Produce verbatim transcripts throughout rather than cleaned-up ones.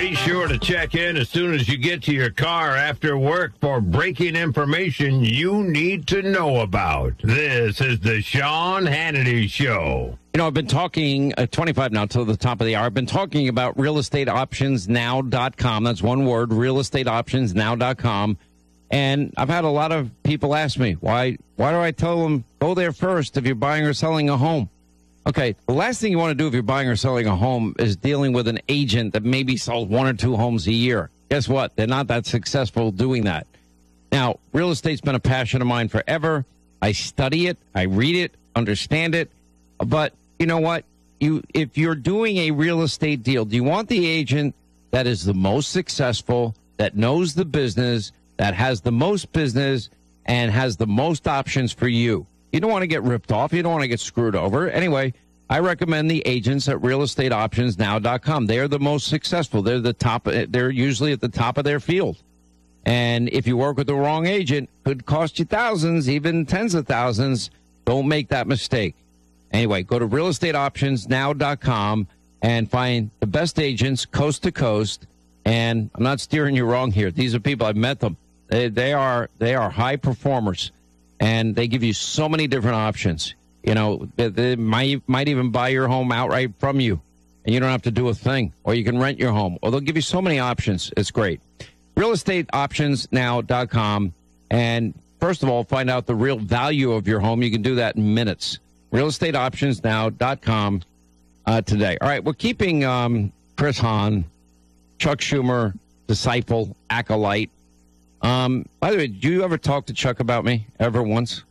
Be sure to check in as soon as you get to your car after work for breaking information you need to know about. This is the Sean Hannity Show. You know, I've been talking, uh, twenty-five now till the top of the hour, I've been talking about real estate options now dot com. That's one word, real estate options now dot com. And I've had a lot of people ask me, why, why do I tell them go there first if you're buying or selling a home? Okay, the last thing you want to do if you're buying or selling a home is dealing with an agent that maybe sells one or two homes a year. Guess what? They're not that successful doing that. Now, real estate's been a passion of mine forever. I study it, I read it, understand it. But you know what? You, if you're doing a real estate deal, do you want the agent that is the most successful, that knows the business, that has the most business, and has the most options for you? You don't want to get ripped off. You don't want to get screwed over. Anyway, I recommend the agents at real estate options now dot com. They are the most successful. They're the top. They're usually at the top of their field. And if you work with the wrong agent, it could cost you thousands, even tens of thousands. Don't make that mistake. Anyway, go to real estate options now dot com and find the best agents coast to coast. And I'm not steering you wrong here. These are people, I've met them. They, they are they are high performers. And they give you so many different options. You know, they, they might, might even buy your home outright from you, and you don't have to do a thing. Or you can rent your home. Or they'll give you so many options. It's great. real estate options now dot com. And first of all, find out the real value of your home. You can do that in minutes. real estate options now dot com uh, today. All right, we're keeping um, Chris Hahn, Chuck Schumer, disciple, acolyte. Um, by the way, did you ever talk to Chuck about me ever once?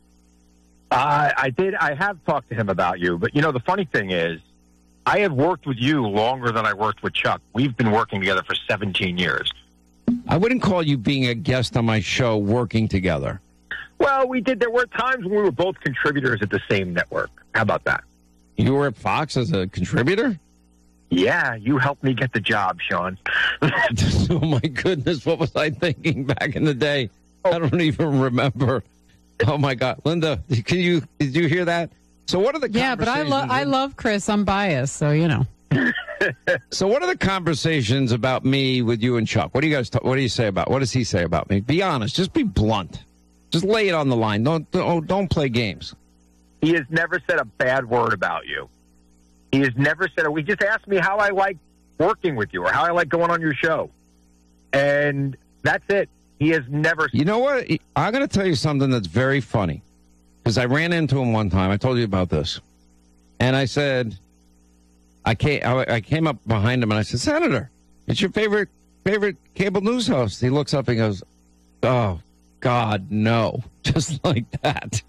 Uh, I did. I have talked to him about you. But, you know, the funny thing is, I have worked with you longer than I worked with Chuck. We've been working together for seventeen years. I wouldn't call you being a guest on my show working together. Well, we did. There were times when we were both contributors at the same network. How about that? You were at Fox as a contributor? Yeah, you helped me get the job, Sean. Oh, my goodness. What was I thinking back in the day? I don't even remember. Oh, my God. Linda, can you, did you hear that? So what are the Yeah, but I, lo- I love Chris. I'm biased, so, you know. So what are the conversations about me with you and Chuck? What do you guys, talk, what do you say about, what does he say about me? Be honest. Just be blunt. Just lay it on the line. Don't, don't, don't play games. He has never said a bad word about you. He has never said, he just asked me how I like working with you or how I like going on your show. And that's it. He has never. You know what? I'm going to tell you something that's very funny. Because I ran into him one time. I told you about this. And I said, I came, I came up behind him and I said, Senator, it's your favorite favorite cable news host. He looks up and goes, oh, God, no. Just like that.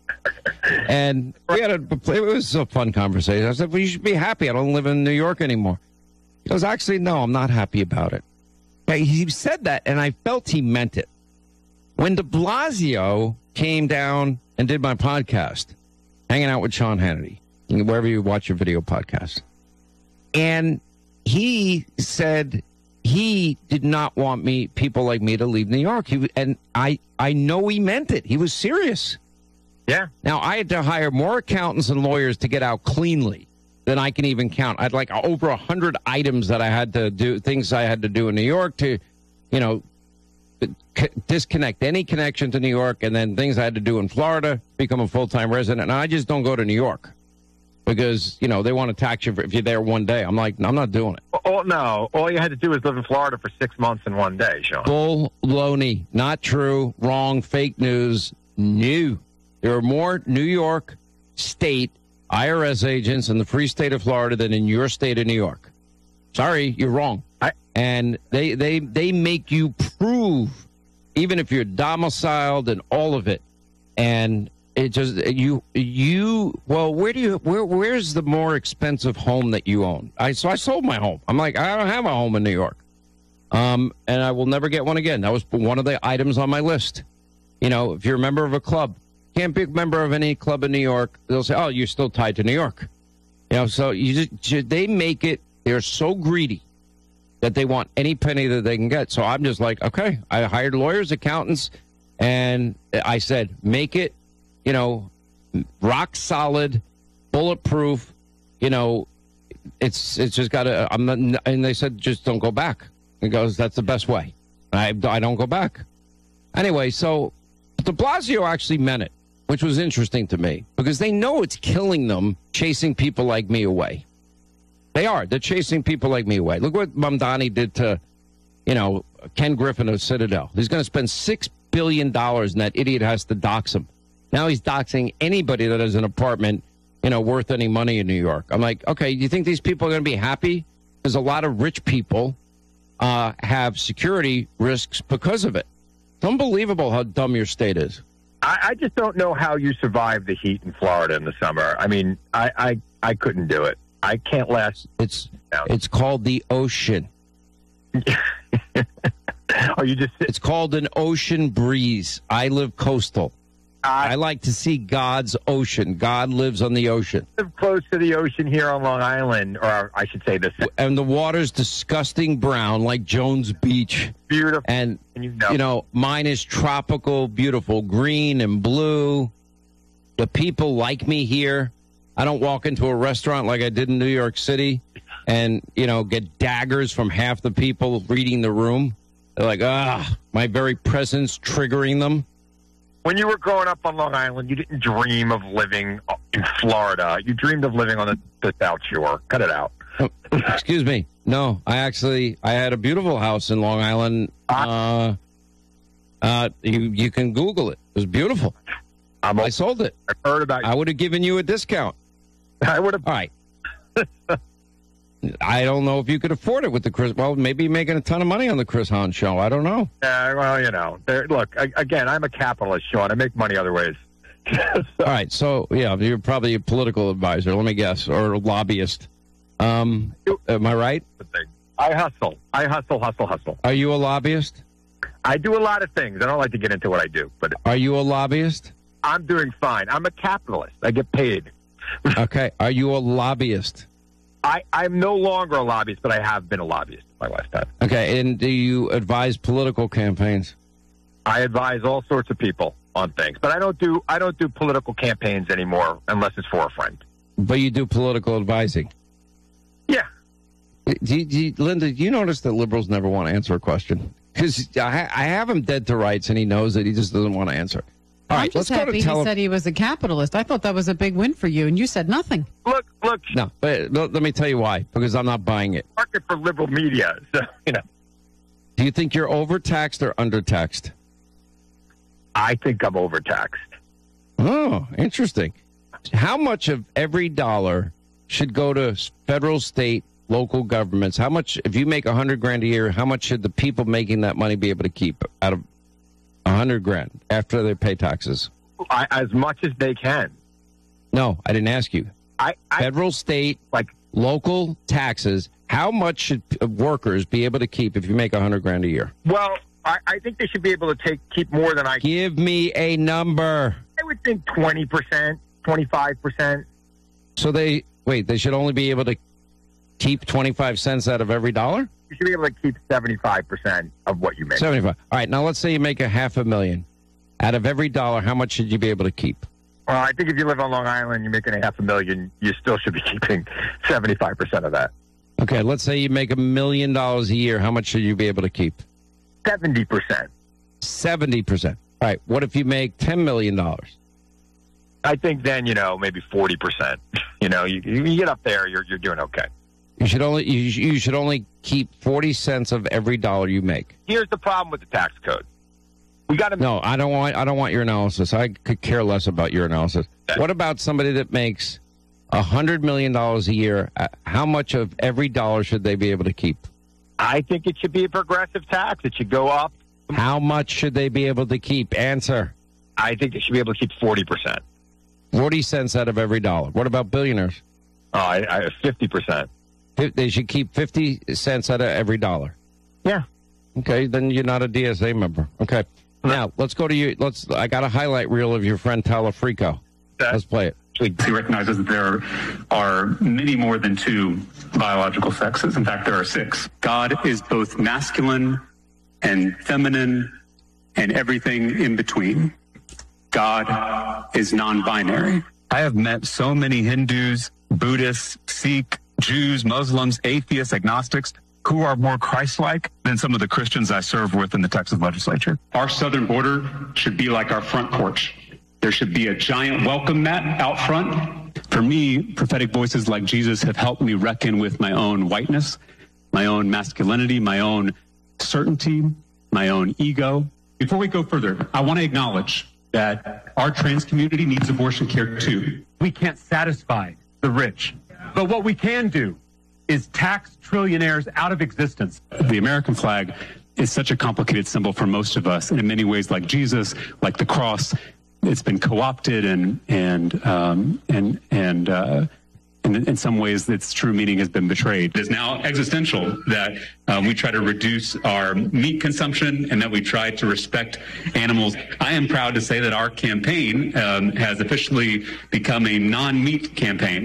And we had a, it was a fun conversation. I said, well, you should be happy. I don't live in New York anymore. He goes, actually, no, I'm not happy about it. He said that, and I felt he meant it. When de Blasio came down and did my podcast, Hanging Out with Sean Hannity, wherever you watch your video podcast, and he said he did not want me, people like me, to leave New York. He, and I, I know he meant it. He was serious. Yeah. Now, I had to hire more accountants and lawyers to get out cleanly than I can even count. I had like over a hundred items that I had to do, things I had to do in New York to, you know, c- disconnect any connection to New York, and then things I had to do in Florida, become a full-time resident. And I just don't go to New York because, you know, they want to tax you if you're there one day. I'm like, I'm not doing it. Oh, no. All you had to do was live in Florida for six months in one day, Sean. Bull-loney. Not true. Wrong. Fake news. New. There are more New York State I R S agents in the free state of Florida than in your state of New York. Sorry, you're wrong. I, and they, they, they make you prove, even if you're domiciled and all of it. And it just, you, you, well, where do you, where, where's the more expensive home that you own? I, so I sold my home. I'm like, I don't have a home in New York. Um, and I will never get one again. That was one of the items on my list. You know, if you're a member of a club, can't be a member of any club in New York. They'll say, oh, you're still tied to New York. You know, so you just, they make it, they're so greedy that they want any penny that they can get. So I'm just like, okay, I hired lawyers, accountants, and I said, make it, you know, rock solid, bulletproof. You know, it's it's just got to, I'm not, and they said, just don't go back. He goes, that's the best way. I, I don't go back. Anyway, so de Blasio actually meant it, which was interesting to me because they know it's killing them chasing people like me away. They are. They're chasing people like me away. Look what Mamdani did to, you know, Ken Griffin of Citadel. He's going to spend six billion dollars and that idiot has to dox him. Now he's doxing anybody that has an apartment, you know, worth any money in New York. I'm like, okay, you think these people are going to be happy? Because a lot of rich people uh, have security risks because of it. It's unbelievable how dumb your state is. I, I just don't know how you survive the heat in Florida in the summer. I mean, I, I, I couldn't do it. I can't last. It's it's called the ocean. Are you just? It's called an ocean breeze. I live coastal. I, I like to see God's ocean. God lives on the ocean. I live close to the ocean here on Long Island, or I should say this. And the water's disgusting brown, like Jones Beach. Beautiful. And, and you, know. you know, mine is tropical, beautiful, green and blue. The people like me here. I don't walk into a restaurant like I did in New York City and, you know, get daggers from half the people reading the room. They're like, ah, my very presence triggering them. When you were growing up on Long Island, you didn't dream of living in Florida. You dreamed of living on the, the South Shore. Cut it out. Oh, excuse me. No, I actually, I had a beautiful house in Long Island. Uh, uh, you, you can Google it. It was beautiful. I'm I sold it. I've heard about you. I would have given you a discount. I would have. All right. I don't know if you could afford it with the Chris. Well, maybe you're making a ton of money on the Chris Hahn show. I don't know. Uh, well, you know, look, I, again, I'm a capitalist, Sean. I make money other ways. so. All right. So, yeah, you're probably a political advisor, let me guess, or a lobbyist. Um, am I right? I hustle. I hustle, hustle, hustle. Are you a lobbyist? I do a lot of things. I don't like to get into what I do. But are you a lobbyist? I'm doing fine. I'm a capitalist. I get paid. Okay. Are you a lobbyist? I, I'm no longer a lobbyist, but I have been a lobbyist in my lifetime. Okay, and do you advise political campaigns? I advise all sorts of people on things, but I don't do I don't do political campaigns anymore unless it's for a friend. But you do political advising? Yeah. Do you, do you, Linda, do you notice that liberals never want to answer a question? Because I, I have him dead to rights, and he knows that he just doesn't want to answer. All I'm right, just let's happy go to tele- he said he was a capitalist. I thought that was a big win for you, and you said nothing. Look, look. No, but let me tell you why. Because I'm not buying it. Market for liberal media, so you know. Do you think you're overtaxed or undertaxed? I think I'm overtaxed. Oh, interesting. How much of every dollar should go to federal, state, local governments? How much, if you make a hundred grand a year, how much should the people making that money be able to keep out of a hundred grand after they pay taxes? I, as much as they can. No, I didn't ask you. I, I federal, state, like local taxes. How much should workers be able to keep if you make a hundred grand a year? Well, I, I think they should be able to take keep more than I. Give me a number. I would think twenty percent, twenty-five percent. So they wait. They should only be able to keep twenty-five cents out of every dollar. You should be able to keep seventy-five percent of what you make. seventy-five. All right. Now let's say you make a half a million. Out of every dollar, how much should you be able to keep? Well, I think if you live on Long Island, you're making a half a million, you still should be keeping seventy-five percent of that. Okay, let's say you make a million dollars a year. How much should you be able to keep? seventy percent. seventy percent. All right, what if you make ten million dollars? I think then, you know, maybe forty percent. You know, you, you get up there, you're you're doing okay. You should only you, you should only keep forty cents of every dollar you make. Here's the problem with the tax code. We got to No, I don't want I don't want your analysis. I could care less about your analysis. Okay. What about somebody that makes a hundred million dollars a year? How much of every dollar should they be able to keep? I think it should be a progressive tax. It should go up. How much should they be able to keep? Answer. I think they should be able to keep forty percent. forty cents out of every dollar. What about billionaires? Oh, I, I fifty percent. They should keep fifty cents out of every dollar. Yeah. Okay, then you're not a D S A member. Okay. Now, let's go to you. Let's. I got a highlight reel of your friend Talafrico. Let's play it. He recognizes that there are many more than two biological sexes. In fact, there are six. God is both masculine and feminine and everything in between. God is non-binary. I have met so many Hindus, Buddhists, Sikh, Jews, Muslims, atheists, agnostics. who are more Christ-like than some of the Christians I serve with in the Texas legislature. Our southern border should be like our front porch. There should be a giant welcome mat out front. For me, prophetic voices like Jesus have helped me reckon with my own whiteness, my own masculinity, my own certainty, my own ego. Before we go further, I want to acknowledge that our trans community needs abortion care too. We can't satisfy the rich, but what we can do is tax trillionaires out of existence. The American flag is such a complicated symbol for most of us, and in many ways, like Jesus, like the cross, it's been co-opted, and and um, and and uh, in, in some ways, its true meaning has been betrayed. It is now existential that uh, we try to reduce our meat consumption and that we try to respect animals. I am proud to say that our campaign um, has officially become a non-meat campaign.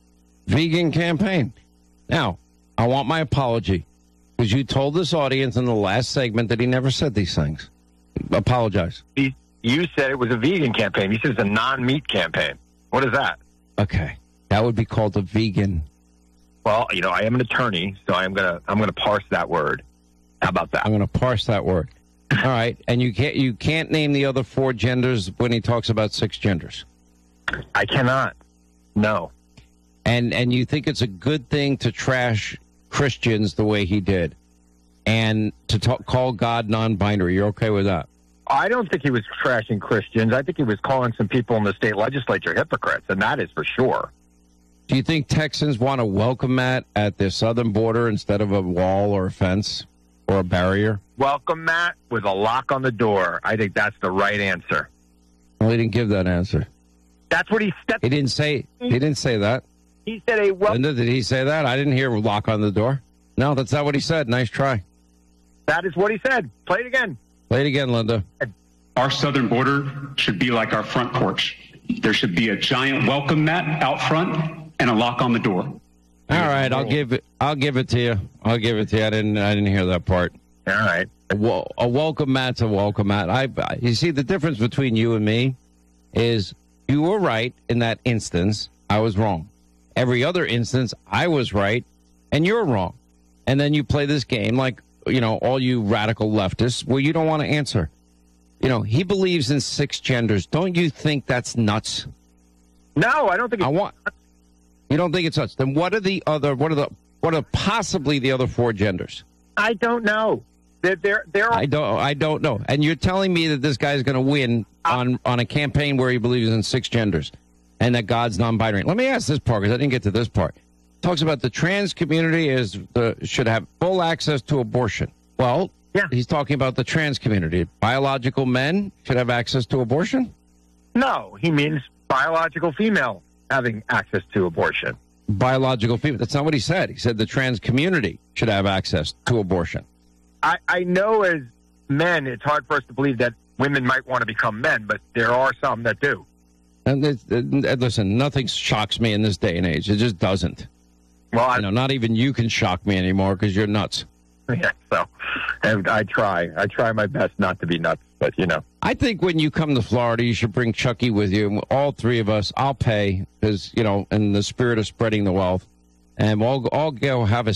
Vegan campaign. Now, I want my apology, because you told this audience in the last segment that he never said these things. Apologize. He, you said it was a vegan campaign. You said it's a non-meat campaign. What is that? Okay. That would be called a vegan. Well, you know, I am an attorney, so I'm gonna I'm gonna parse that word. How about that? I'm going to parse that word. All right. And you can't you can't name the other four genders when he talks about six genders. I cannot. No. And and you think it's a good thing to trash Christians the way he did, and to talk, call God non-binary. You're okay with that? I don't think he was trashing Christians. I think he was calling some people in the state legislature hypocrites, and that is for sure. Do you think Texans want a welcome mat at their southern border instead of a wall or a fence or a barrier? Welcome mat with a lock on the door. I think that's the right answer. Well, he didn't give that answer. That's what he said. He didn't say. He didn't say that. He said a welcome. Linda, did he say that? I didn't hear a lock on the door. No, that's not what he said. Nice try. That is what he said. Play it again. Play it again, Linda. Our southern border should be like our front porch. There should be a giant welcome mat out front and a lock on the door. All right, I'll give it. I'll give it to you. I'll give it to you. I didn't. I didn't hear that part. All right. A, wel- a welcome mat's a welcome mat. I. I- You see, the difference between you and me is you were right in that instance. I was wrong. Every other instance, I was right, and you're wrong. And then you play this game like, you know, all you radical leftists, where you don't want to answer. You know, he believes in six genders. Don't you think that's nuts? No, I don't think. It's I want. You don't think it's nuts? Then what are the other? What are the? What are possibly the other four genders? I don't know. There, there, there are. I don't. I don't know. And you're telling me that this guy's going to win on on a campaign where he believes in six genders, and that God's non-binary. Let me ask this part, because I didn't get to this part. It talks about the trans community is the, should have full access to abortion. Well, yeah. He's talking about the trans community. Biological men should have access to abortion? No, he means biological female having access to abortion. Biological female. That's not what he said. He said the trans community should have access to abortion. I, I know as men, it's hard for us to believe that women might want to become men, but there are some that do. And it's, and listen, nothing shocks me in this day and age. It just doesn't. Well, I You know, not even you can shock me anymore because you're nuts. Yeah, so and I try. I try my best not to be nuts, but you know. I think when you come to Florida, you should bring Chucky with you. All three of us, I'll pay because, you know, in the spirit of spreading the wealth. And we'll all go have a